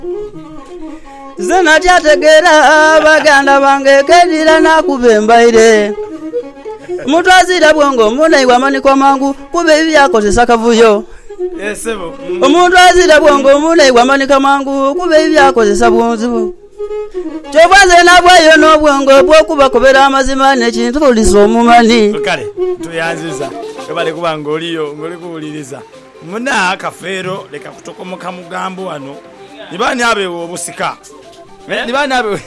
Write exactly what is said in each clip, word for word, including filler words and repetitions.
Zena tyategera baganda bange kedira nakubembaire. Mutwazira bwongo munaiwa maniko mangu kube bibi yakozesa kavuyo. Yesebo. Omuntu azira bwongo munaiwa manika mangu kube bibi yakozesa bwonzo. Chobaze nabwayo n'obwongo bwokuba kobera amazima n'ekintu oliso omumani. Kale tuyanziza kabale kuba ngoliyo ngoli kuwuliriza. Muna kafero leka kutokomoka mugambo wano. Nibani abe obusika. Nibani abe.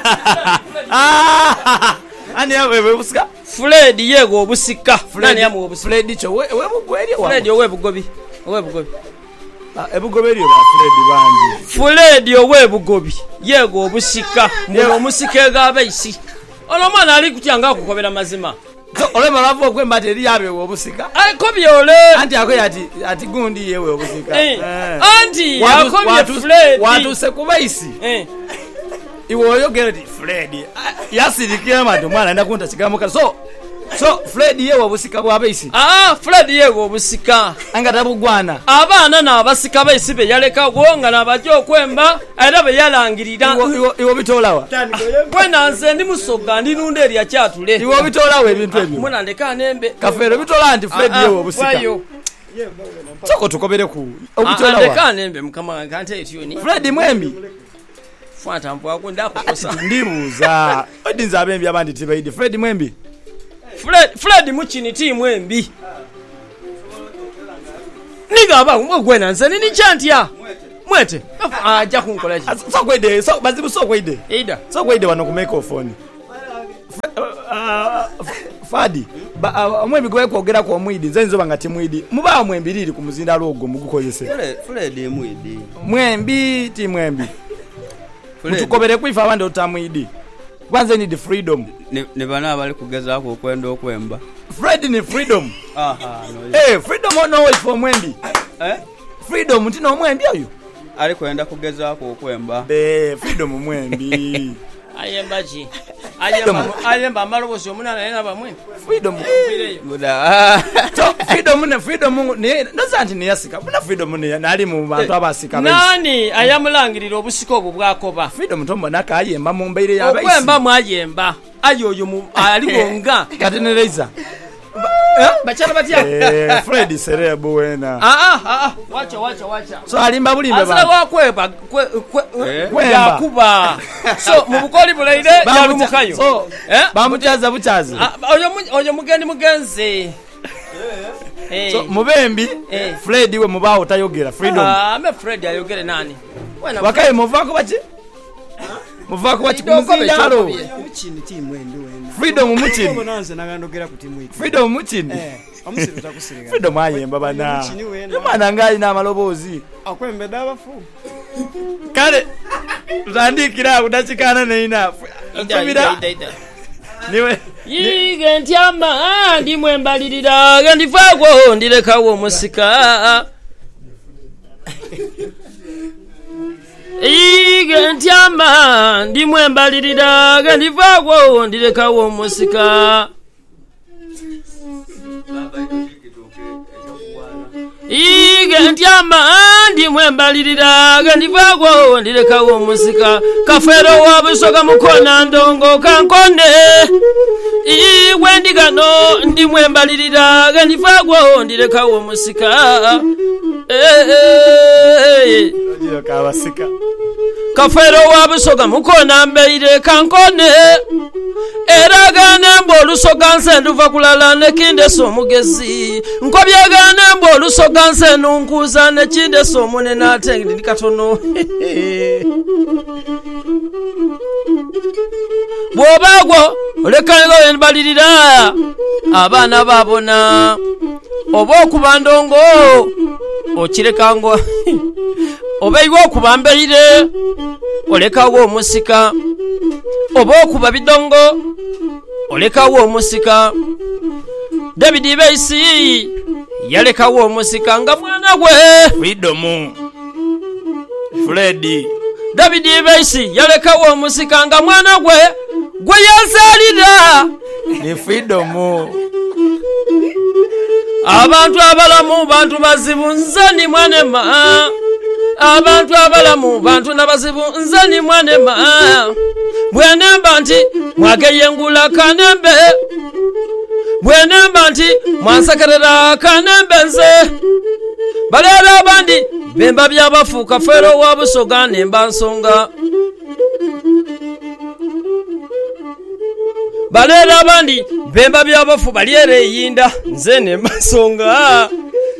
Ah! Ani abe obusika. Fred yego obusika. Nani yamu obusika. Fred cho we bugweri wa. Fred owe bugobi. Owe bugobi. Ah ebugoberi ba Fred banji. Fred owe bugobi. Yego obusika. Muno omusike gabeisi. Ono mwana ali kutyanga kukobera mazima. Ole malavu okwemba teri yabe obusika. Ai kobyole. Anti akoye ati ati gundi yewe obusika. Eh. Anti yakobye Fred. Watu se kubaisi. Eh. Iwo oyogera ti Fred. Yasirikia madu mwana enda kunta kigamuka. So so Fred yewe obusika bwabeisi. Ah Fred yego obusika. Anga tabugwana. Abaana n'abasika baisi be yaleka gwonga n'abajjo kwemba era be yalangirira. Iwo iwo bitolawa. Kwena nze ndi musoga ndi nunde eri akyatule. Iwo bitolawa ebintu ebyo. Muna ndeka nembe. Kafero bitola anti Fred yewe obusika. Soko tukobere ku. Obitolawa. Ndeka nembe mukama kante etiyoni. Fred mwembi. Fata mpwa kunda kukosa. Ndibuza. Odinza abembi abandi tibaidi. Fred mwembi. Fred Fred muchini timu embi. Niga aba mwegwena nze nini chantia. Mwete. Aja kunkola chi. So kwede, so bazibu so kwede. Ida. So kwede wano ku microphone. Fadi. Ba mwembi gwe kwogera ko mwidi nze nzo bangati mwidi. Muba mwembi liri ku muzinda logo mugukoyese. Fred mwidi. Mwembi ti mwembi. Mutukobere kwifa abandi otamwidi. Kwanza ni the freedom. Ne bana bali kugeza ko kwenda okwemba. Fred ni freedom. Aha no. Eh freedom ono way for mwembi. Eh? Freedom ntino mwembi oyo. Ali kwenda kugeza ko okwemba. Eh freedom mwembi. Ayemba chi. Ayemba ayemba maloboso munana ena bamwe. Freedom. Muda. So freedom ne freedom ne ndozanti ne yasika. Muna freedom ne nali mu bantu abasika bese. Nani ayamulangirira obusika obwo bwakoba. Freedom tombo naka ayemba mu mbeire yabaisi. Okwemba mwayemba. Ayoyo mu aligonga. Kateneleza. Eh bachala batya. Eh Fred Serebo wena. Ah ah ah wacha wacha wacha. So alimba bulimbe ba. Asala wakweba kwemba kuba. So mu bukoli bulaide yalumukayo. So eh bamutyaza buchazi. Oyo oyo mugendi mugenze. Eh. So mubembi Fred we mubawo tayogera freedom. Ah me Fred ayogere nani? Wena wakaye muvako bachi? Muvako bachi kumuzindalo. Muchini timu endo wena. Freedom muchini. Bonanze nagandogera kuti mwiti. Freedom muchini. Eh, amusiri takusirika. Freedom ayemba bana. Yamana ngai na malobozi. Akwembe dabafu. Kale tutandikira kudachikana neina. Ida ida. Niwe yige ntyama ndi mwembalirira gandifagwo ndirekawo musika. Yige ntyama ndi mwembalirira gandifagwo ndirekawo musika. Ige ntyama ndi mwembalirira gandifagwo ndirekawo musika. Kafero wabusoga mukona ndongo kankonde. Iwe ndigano ndi mwembalirira gandifagwo ndirekawo musika. Eh Ojiro kabasika. Kafero wabusoga mukona mbeire kankonde. Eragane mbolu soganse nduva kulala nekinde somugezi. Nkobyagane mbolu soganse nunkuza nekinde somune natengi ndikatono. Bwobagwo olekanga wenbalirira abana babona obo kubandongo okirekango obeigwo kubambeire olekawo omusika obo kuba bidongo olekawo omusika. David Beisi yalekawo omusika nga mwana gwe freedom. Freddy David Beisi yalekawo omusika nga mwana gwe gwe yazalira ni freedom. Abantu abalamu bantu bazibu nze ndi mwanema. abantu abalamu bantu nabazibu nze ni mwanema bwenemba nti mwageyengula kanembe bwenemba nti mwansekerera kanembe nze balera abandi bemba byabafu Kafeero wa Busoga nemba nsonga balera abandi bemba byabafu balyere eyinda nze nemba nsonga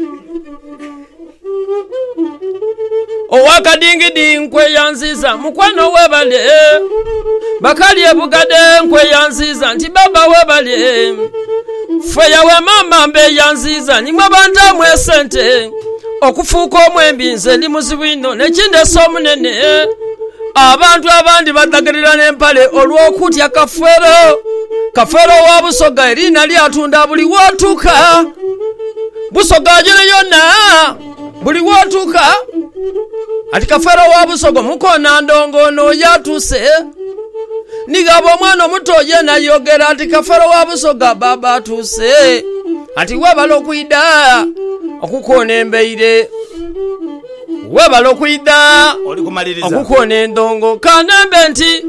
owakadingidi nkweyanziza mukwano webale bakali ebugade nkweyanziza nti baba webale feya we mama mbeyanziza nimwe banta mwesente okufuuka omwembi nze ndi muzibu ino nekindesa omunene abantu abandi badagalira n'empale olw'okutya Kafeero Kafeero wa Busoga erina lyatunda buli wootuuka Busoga agere yonna buli wootuuka ati Kafeero wa Busoga mukona ndongono yatuse nigaba omwana omuto ye nayogera ati Kafeero wa Busoga baba atuse ati webala okwida okukona embeire webala okwida oli kumaliriza okukona endongo kanembe nti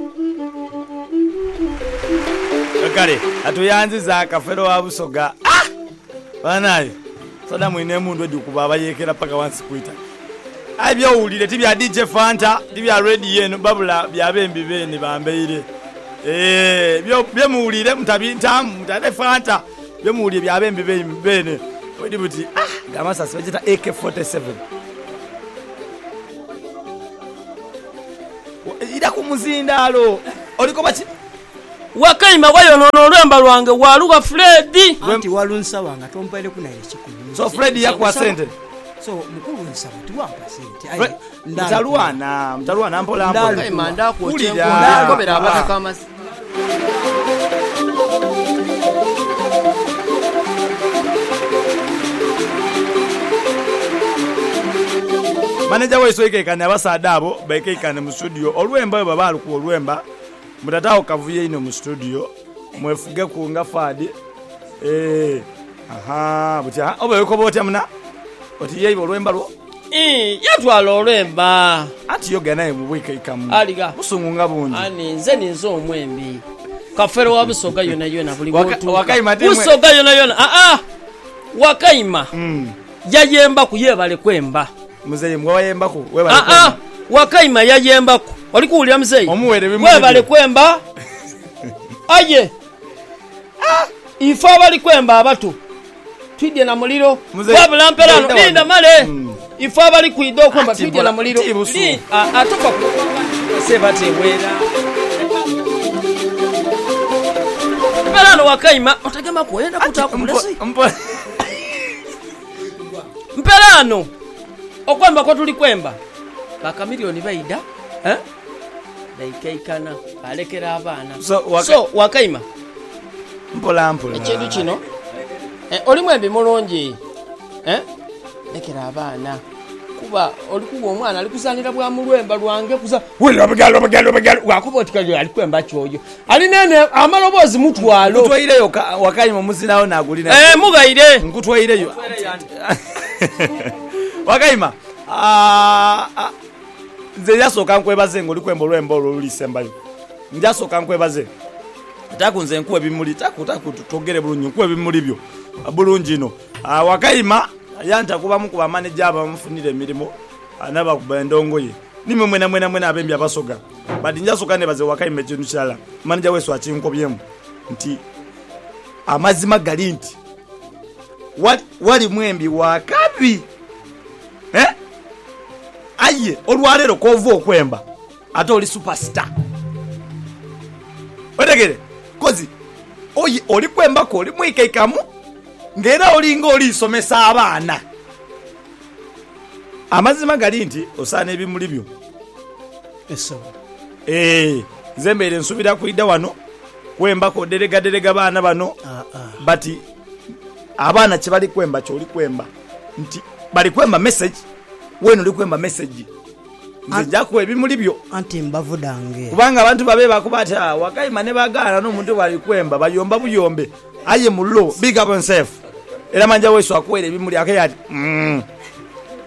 kale atuyanziza Kafeero wa Busoga ah banaye sada mwine mundu edi kuba abayekera paka wansi kuita ai byowulire tibya D J Fanta tibya radio eno babula byabembi bene bambeire eh byo byemuwulire mutabintamu mutade Fanta byemuwulire byabembi bene wedi buti ah gamasa sibeta A K forty-seven ida kumuzindalo oliko baki Wakaima wayonono olwemba lwange waluga Fred anti walunsa wanga tompaile kuna ekikulu so Fred yakwa sente so mukulu nsaba tuwampa sente ai mtaluana mtaluana mpola mpola Wakaima ndako tengo ndakobera abataka amasi manager weso ikekane abasada abo baikekane mu studio olwemba baba luku olwemba mutatawo kavuye ino mu studio mwefuge kunga fadi eh aha butya oba yuko botya muna oti yeyi olwemba lwo eh yatwala olwemba ati yoga naye mu wike ikamu aliga musungunga bungi ani nze ninzo omwembi Kafeero wa Busoga yona yona buli botu Wakaima timwe Busoga yona yona ah ah Wakaima mm yayemba kuyebale kwemba muzeyi mwayemba ku webale ah ah Wakaima yayemba ku oli kuulya muzeyi webale kwemba aye ah ifa bali kwemba abato twidye na muliro wabula mperano linda male mm. ifa bali kuido kwemba twidye na muliro li atoka ku seba tewera mperano Wakaima otagema kuenda kutakumulesi mperano okwemba kwa tuli kwemba baka milioni baida eh daikaikana alekera abana so, waka... so Wakaima mpola mpola ekintu kino eh oli mwembi mulonje eh lekera abana kuba oli kuwa omwana ali kusanira bwa mulwemba lwange kuza wera bagalo bagalo bagalo wakubotikali ali kwemba kyoyo ali nene amalobozi mutwalo mutwaireyo Wakaima muzinawo nagulina eh mugaire nkutwaireyo Wakaima ah nze yasoka nkwebaze ngoli kwembo lwembo lulisembayo njasoka nkwebaze takunze nkuwe bimuli takutaku tutogere bulungi nkuwe bimuli byo bulungi no ah Wakaima yanta kuba mukuba manager aba mufunire mirimo anaba kubendongo ye nimwe mwena mwena mwena abembi abasoga badi njasoka ne baze Wakaima kintu kyala manager weso akinkobyemu nti amazima galinti wali wali mwembi wakabi eh aye olwalero kovo okwemba ate oli superstar otegere kozi oyi oli kwemba ko oli mwikaikamu ngera oli ngo oli somesa abana amazima gali nti osana ebimuli byo eso eh zembere nsubira kuida wano kwemba ko delega delega bana bano ah ah bati abana kibali kwemba kyo oli kwemba nti bali kwemba message weno oli kwemba message nzija ku ebimuli byo anti mbavu dange kubanga abantu babe bakubata Wakaima ne bagana no muntu bali kwemba bayomba buyombe aye mullo big up himself era manja weso akwere ebimuli akayati mm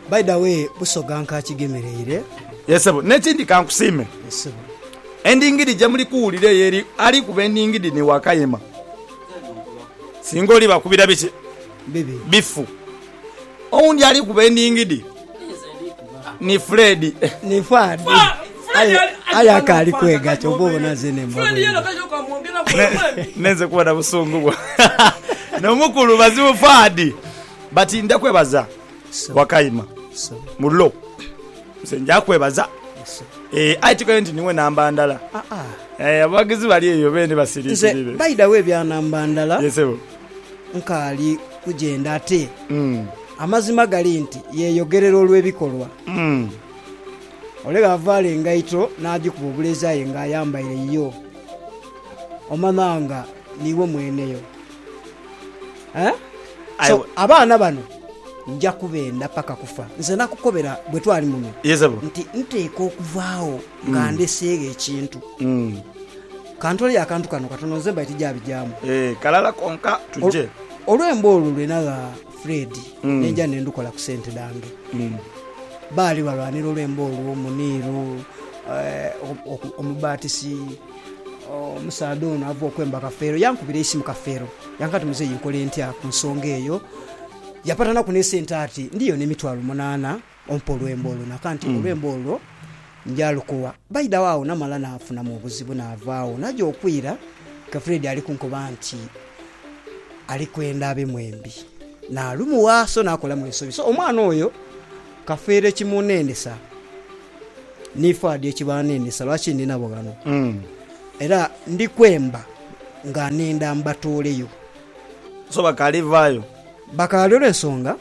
by the way Busoga nkakigemereire yesebo nekindi kankusime yesebo endingidi gye muli kuwulira yeri ali kuba endingidi ni Wakayima singa oli bakubira biki bibi bifu oundi ali kuba endingidi ni Fred ni Fred aya akali kwega chobo naze ne mbabo nenze kuba na busungu bwa nomukulu bazibu Fred but ndakwebaza Wakayima mulo senja kwebaza eh aitiko ndi niwe namba ndala ah ah eh abagizi bali eyo bene basirisire by the way bya namba ndala yesebo nkali kugenda ate mm amazima gali nti yeyogerera olwebikolwa mm olega vale ngaito najikuba obuleza ye nga yambaire yo omananga niwe mweneyo eh so abana bano nja kubenda paka kufa nze nakukobera bwe twali muno yesebo nti nteeko okuvaawo nga ndeseega ekintu mm kantoli akantu kano katono nze mbaiti jabijamu eh kalala konka tuje olwembolo lwenaga Fred mm. nenja nendukola ku sente dange mm. bali balwanira olwembolo Muniru eh, omubatisi omusadono avo okwemba kafero yankubira isimu kafero yankati muze yinkole ntya ku nsonga eyo yapatana ku nesente ati ndiyo nemitwalo munana ompo olwembolo nakanti mm. olwembolo njalukuwa baida wao namala nafuna mu buzibu navaawo najo okwira ka Fred ali kunkoba nti ali kwenda abe mwembi na lumu waso nakola mu ensobi so omwana oyo kafere kimunendesa ni Fadi ekibanendesa lwaki ndina bogano mm era ndi kwemba nga nenda mbatoleyo so bakalivayo bakalero ensonga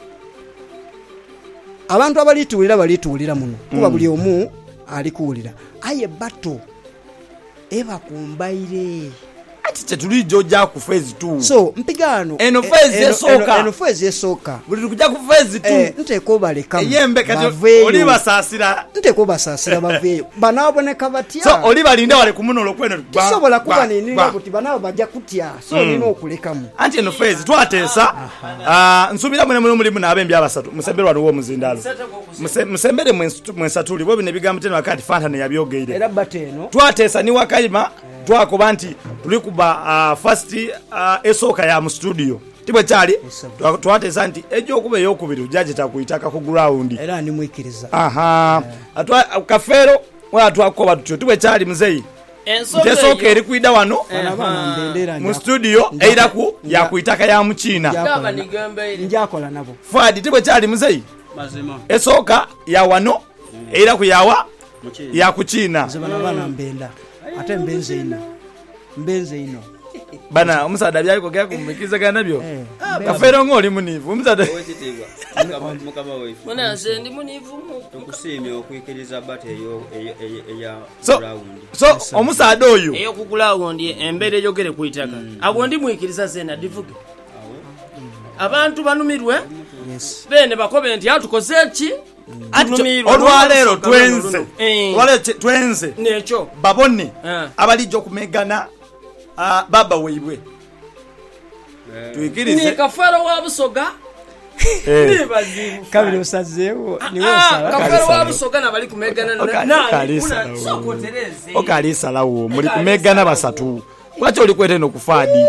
abantu abalituulira balituulira muno kuba mm. buli omu ali kuwulira aye bato eba kumbaire ati tetuli joja ku phase two so mpigano eno phase yesoka eno phase yesoka buli kuja ku phase two eh nteko baleka yembe kati oli basasira nteko basasira baveyo banaboneka batya so oli balinda wale kumunolo kweno sobola kuba nini kuti banabo bajja kutya so mm. nino okulekamu anti eno phase twatesa ah nsubira mwene mwene mulimu nabembi abasatu musemberwa ruwo muzindalo musembere mwensatuli bo bine bigambo teno akati fantane yabyogeire era bateno twatesa ni Wakayima twakoba nti tuli kuba uh, first uh, esoka ya mu studio tibwe cyali twatesa nti ejo okuba yokubiri ujaje takuitaka ku ground era ni mwikiriza aha atwa kafero wa twakoba tutyo tibwe cyali muzei esoka eri kuida wano mu studio eira ku ya kuitaka ya mu China ndaba nigambe njakola nabo Fadi tibwe cyali muzei mazima esoka ya wano eira ku yawa ya ku China zibana bana mbenda ate mbenze ino mbenze ino bana omusada byali kogera kumikiza kana byo kafero ngoli munivu omusada wekitigwa mukaba wefu mona nze ndi munivu tukusimye okwikiriza bate eyo eya ground so omusada oyo eyo ku ground embere yogere kuitaka abo ndi mwikiriza zena divuge abantu banumirwe yes bene bakobe nti atukoze ki olwalero twenze olwalero twenze necho babone abalijo kumegana baba weibwe tuikirize ni kafaro wa Busoga eh kabiri osazeewo ni wosala kafaro wa Busoga na bali kumegana na kuna sokotereze okali salawo muri kumegana basatu kwacho olikwete no kufadi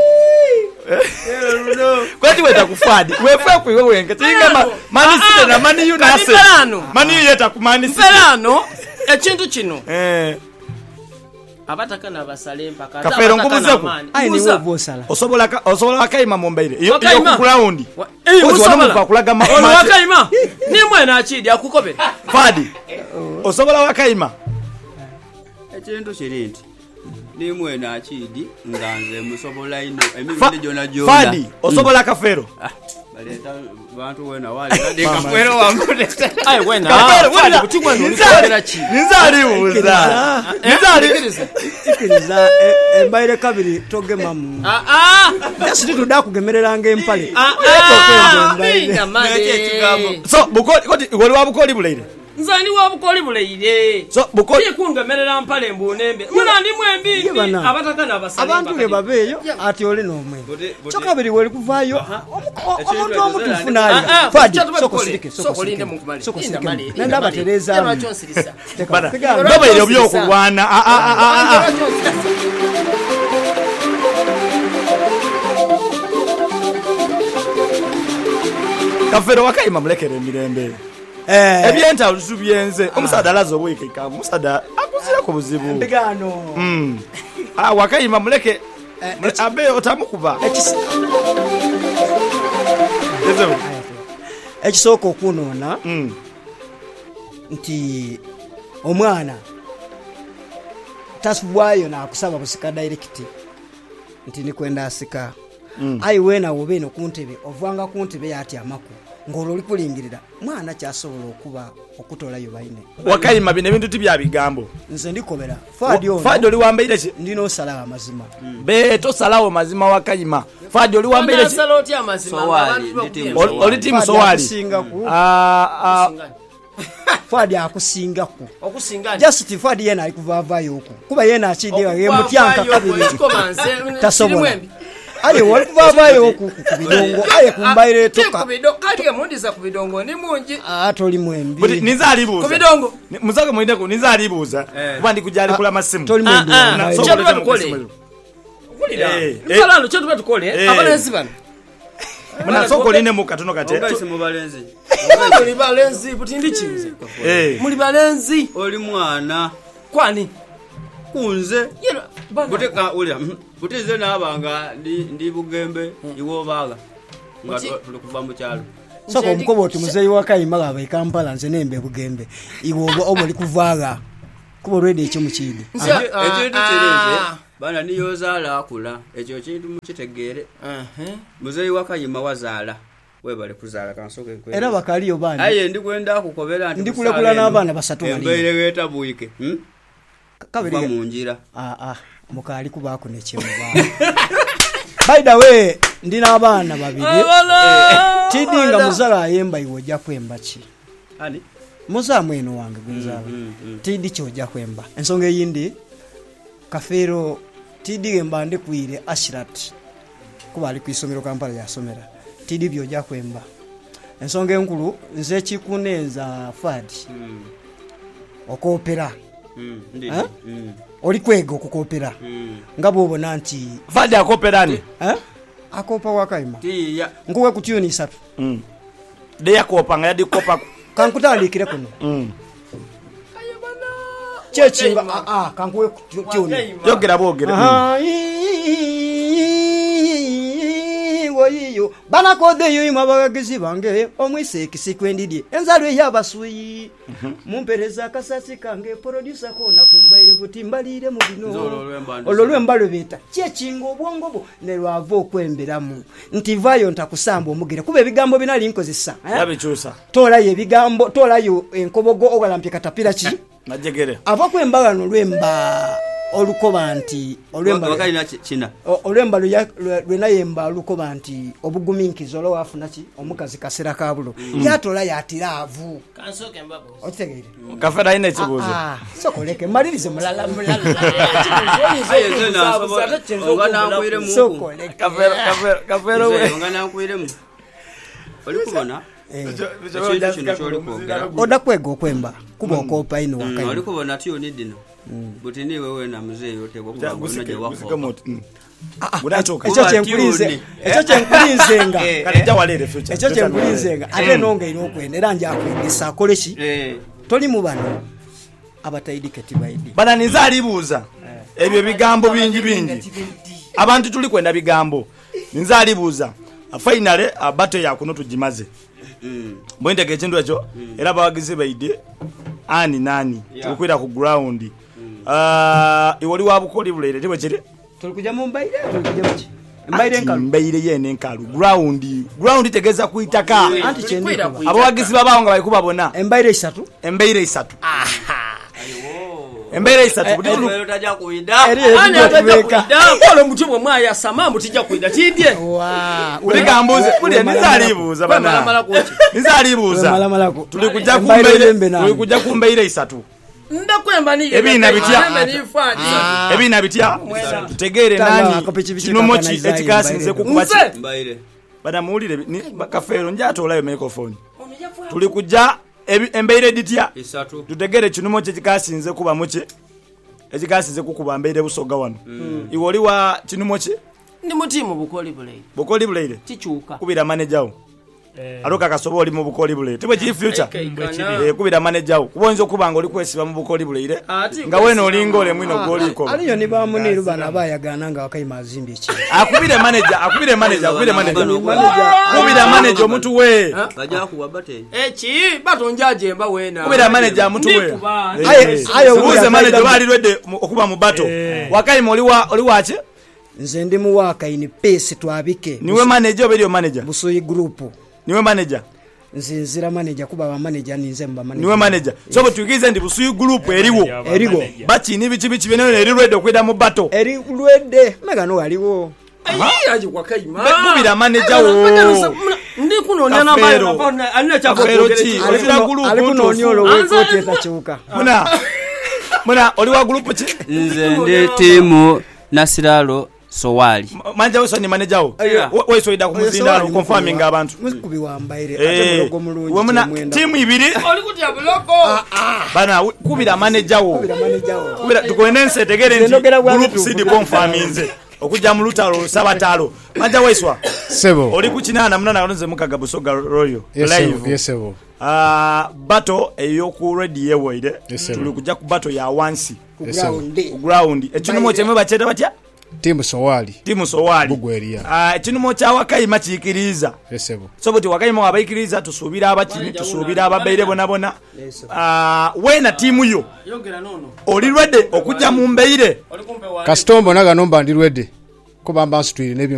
kwati weta kufadi wefe kwiwe wenge tinga mani site na mani yu nase mani yu yeta kumani site mperano ekintu kino eh abataka na basale mpaka kafero ngubuzeku ai ni wobosala osobola osobola Wakayima mombeire iyo ku ground eh osobola bakulaga ma Wakayima ni mwena achidi akukobera Fadi osobola Wakayima ekintu kirinti ni mwena achidi nganze musobola ino emibiri jona jona Fadi osobola kafero baleta bantu wena wali kade kafero wamuleta ai wena Fadi kutigwa ndo nikobera chi nzali uza nzali ikiriza embaire kabiri toge mamu ah ah kasi tuda kugemereranga empale ah ah so bukoli koti wali wabukoli buleire nzani wa bukoli buleire so bukoli kungemerera mpale mbunembe muna ndi mwembi abatakana abasali abantu le babeyo ati ole nomwe chokabiri wali kuvayo omuntu omutufu nayo fadi soko sirike soko linde mukumali soko sirike nanda batereza baba ile byo kulwana a a a Kafero wakayima mulekere mirembe eh ebyenta olusubiyenze omusada lazo bwikika omusada akuzira ku buzibu mbigano mm ah wakayima muleke abe otamukuba ezo ekisoko okunona mm nti omwana tasubwayo na kusaba busika direct nti ni kwenda asika mm. Ai wena wobeno kuntebe ovanga kuntebe yati amako ngolo likulingirira mwana kyasobola okuba okutola yo bayine wakayima bine bintu tibya bigambo nze ndikobera fadi ono fadi oli wambeire ki ndino salawa mazima mm. be to salawo mazima wakayima fadi oli wambeire ki saloti amazima oli timu sowali singa ku ah ah fadi akusinga ku okusinga just fadi yena alikuvavayo oku kuba yena achidira ye mutyanka kabiri tasobola aye wali kuvaavayo oku kubidongo aye kumbaire toka kubidongo kali emundiza kubidongo ni mungi atoli mwembi but nizalibuza kubidongo muzake mwinde ko nizalibuza kuba ndi kujali kula masimu toli mwembi cyo tukole kulira kalano cyo tukole abalenzi bano muna soko line mu katono kate ngase mu balenzi muri balenzi buti ndi chize muri balenzi oli mwana kwani kunze buteka ulya butize nabanga ndi ndi bugembe iwo baga nga tuli kuva mu kyalo soko mukobo tumuzeyi wakayima gaba ikampala nze nembe bugembe iwo obo likuvaga kubo ready ekyo mukidi ekyo tutereze bana niyo zala akula ekyo kintu mukitegere eh muzeyi wakayima wazala webale kuzala kansoke kwe era bakaliyo bana aye ndi kwenda kukobera ndi kulekula n'abana basatu bali mbere weta buike hm kabiri munjira ah ah mukali kubako nekyemu ba by the way ndina abana babiri tidinga muzala ayemba iwojja kwemba ki ani muza mweno wange gwenzaba tidi kyojja kwemba ensonga yindi kafero tidi mbande kuire Ashrat kuba ali kwisomero Kampala yasomera tidi byojja kwemba ensonga enkulu nze kikunenza fadi okopera mm ndi mm oli kwego kukopera mm ngabo obona nti fadi akoperani eh akopa wakayima tiya nguwe kutiyoni isatu mm de yakopa nga yadi kopa kankutalikire kuno mm chechinga ah ah kanguwe kutiyoni yogera bogera ah woyiyo bana kode yo imabagagizi bange omwise kisikwendidiye enzalwe yabasuyi mumpereza kasasi kange producer kona kumbaire butimbalire mu bino ololwembalo beta kyechinga obwongo bo ne lwava okwemberamu nti vayo ntakusamba omugire kuba ebigambo binali nkozesa yabichusa tola ye bigambo tola yo enkobogo ogalampye katapira ki najegere ava kwembagano lwemba olukoba nti olwemba wakali na china olwemba lwena yemba lukoba nti obuguminkizo lo afuna ki omukazi kasera kabulo yatola yatiravu kansoke mbabo otegere kafera ine kibuzo ah sokoleke malirize mulala mulala ongana kuire mu sokoleke kafera kafera kafera ongana kuire mu olikubona oda kwego kwemba kuba okopa ino wakayi olikubona tiyo nidino buti ni wewe na mzee yote kwa kunaje wako budachoka echo chenkulize echo chenkulizenga kati jawalere future echo chenkulizenga ate nonga ino kwendera nja kwendesa koleshi eh toli mubano abatayidiketi bayidi bana nizalibuza ebyo bigambo bingi bingi abantu tuli kwenda bigambo nizalibuza finally abato yakuno tujimaze mm mwende kechindu echo era bawagize bayide ani nani tukwira ku ground ah iwoli wabukoli bulere tibwe kiri tulikuja mu mbaire tulikuja muki mbaire enkalu mbaire yene enkalu ground ground tegeza kuitaka anti chendi abawagizi babao nga bayikuba bona embaire isatu embaire isatu aha ayo embeera isatu kuti tulu Embeera tajja kuwida. Ani atajja kuida kola omuti bwe mwaya samamu tijja kuida kidye ulika mbuzi kuli nizalibuuza mala bana kuki nizalibuuza malamalako tuli kujja Embaire kumbeire lembe nange. tuli kujja kumbeire isatu ndakwemba ni Ebina bitya? nifani ebina bitya tutegeere Tamba, nani akapichipichi kinomo ki kakanaizai, ekikasinze embaire. kukuba ki nze Mbaire. bana muwulire ni kafeero njatoolayo microphone tuli kujja ebi- embeire ditya Isatu. tutegeere kinomo kye kikasinze kuba muki ekikasinze kukuba mbeire busoga wano iwe oli wa kinomo ki ndi mutimu bukoli buleyi bukoli buleire kikyuka kubira manager wo aloka kasoba oli mu bukoli buleire tibwe kiri future Ekekana. Eh, kubira manager wo kubonza okubanga oli kwesiba mu bukoli buleire Ati nga weno olinga ole mwino gwoliko aliyo ne bamuniru bano abayagana nga wakayima azimba ekiro akubire manager akubire manager akubire manager Manager. kubira manager omuntu we Bajja kuwa bate. eki batonjajemba wena kubira manager omuntu we Ndikuba. Eh, Aye, eh. aye, Ubuuze obulya manager kaida- bali lwedde mu- okuba mu bato wakayima oli wa oli waki nze ndi muwakaini pesi twabike niwe manager oba eriyo manager busoyi group niwe manager nze nzira manager kuba bamaneja ninze mba manager niwe manager so bwetuyigize ndi busuyi group eriwo eriwo bakini biki biki bino eri lwedde okwida mu bato eri lwedde megano waliwo ayi kwakayima kubira manager wo ndi kunonya na Kafeero. bana alina Kafeero ki? kyakogera Ozira group alikunonya ntuufu. olowekoti etakyuka muna muna oli wa group ki Nze ndi tiimu Nasiralo Sowali. manager wo ni manager wo Yeah. We- wesoyida ku muzindalo confirming abantu mukubi wambaire ate Eh, mulogo mulungi we muna kyemwenda. timu ibiri oli kutya buloko bana we- kubira manager wo Kubira manager wo. kubira tukwene nse tegere nti Nzendogera bwa group bituufu. seed confirminze okujja mu lutalo sabatalo manager weiswa Sebo. oli ku kinana munana nze mukaga busoga royo Yes, sebo. live Yes, sebo. Ah, bato eyoku ready yewaire Yes, sir. tuli kujja ku bato ya wansi Ku Yes, sir. ground. ku ground ekinumo kyemwe bakyeta batya Timu Sowali. timu sowali Bugweria. Ah, ekinumo kya wakayima kiyikiriza Yes, sebo. so buti wakayima wabayikiriza tusuubira abakini tusuubira ababeire bonabona Yes, sir. Ah, wena tiimu yo yogera nono oli lwedde okujja mu mbeire oli kumpe wa Kastombo naga nomba ndi lwedde. Kuba mba nsitwire n'ebyo